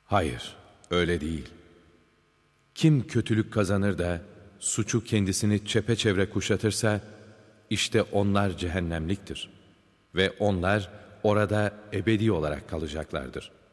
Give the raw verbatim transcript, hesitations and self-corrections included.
Hayır, öyle değil. Kim kötülük kazanır da suçu kendisini çepeçevre kuşatırsa, işte onlar cehennemliktir. Ve onlar orada ebedi olarak kalacaklardır.